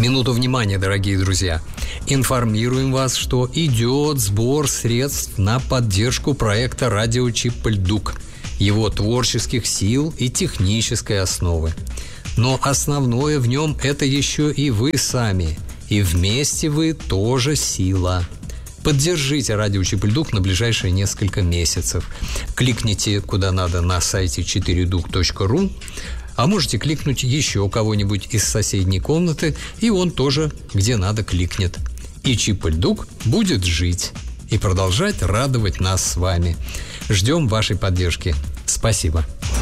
Минуту внимания, дорогие друзья. Информируем вас, что идет сбор средств на поддержку проекта «Радио Чип-Льдук», его творческих сил и технической основы. Но основное в нем – это еще и вы сами. И вместе вы тоже сила. Поддержите радио Чип-Льдук на ближайшие несколько месяцев. Кликните куда надо на сайте 4duк.ru, а можете кликнуть еще кого-нибудь из соседней комнаты, и он тоже где надо кликнет. И Чип-Льдук будет жить и продолжать радовать нас с вами. Ждем вашей поддержки. Спасибо.